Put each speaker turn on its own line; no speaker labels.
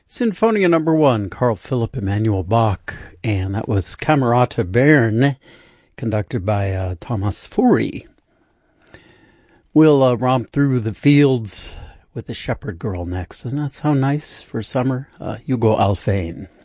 Sinfonia number 1, Carl Philipp Emanuel Bach, and that was Camerata Bern, conducted by Thomas Fury. We'll romp through the fields with the Shepherd Girl next. Doesn't that sound nice for summer? Hugo Alfvén.